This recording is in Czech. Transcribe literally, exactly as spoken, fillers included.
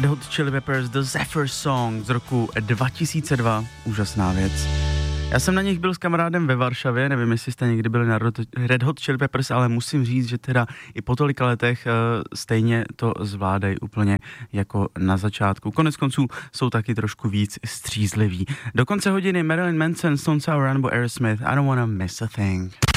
Red Hot Chili Peppers The Zephyr Song z roku dva tisíce dva. Úžasná věc. Já jsem na nich byl s kamarádem ve Varšavě, nevím, jestli jste někdy byli na Red Hot Chili Peppers, ale musím říct, že teda i po tolika letech uh, stejně to zvládají úplně jako na začátku. Konec konců jsou taky trošku víc střízliví. Do konce hodiny Marilyn Manson, Stone Sour nebo Aerosmith, I don't wanna miss a thing.